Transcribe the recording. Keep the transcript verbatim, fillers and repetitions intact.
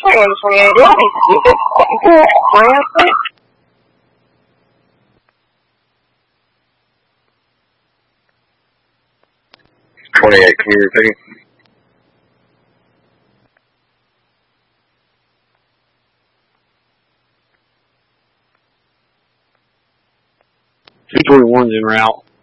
playing friend. Y'all be stupid. Francis. twenty-eight, can you repeat? two twenty-one's en route.